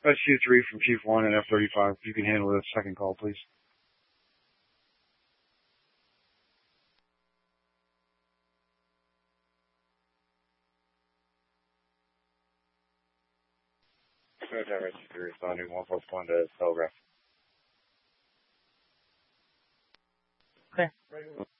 SU-3 from Chief 1 and F-35. If you can handle the second call, please. SU-3 responding 141 to telegraph. Okay.